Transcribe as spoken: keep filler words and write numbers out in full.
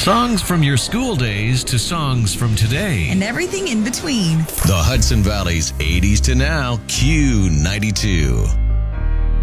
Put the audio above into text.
Songs from your school days to songs from today. And everything in between. The Hudson Valley's eighties to now Q ninety-two.